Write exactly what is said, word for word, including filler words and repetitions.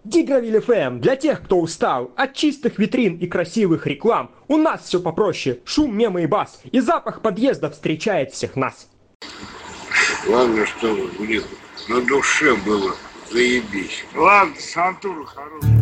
Дигравиль эф эм для тех, кто устал от чистых витрин и красивых реклам. У нас все попроще. Шум, мемы и бас. И запах подъезда встречает всех нас. Главное, что, блин, на душе было заебись. Ладно, Сантура хороший.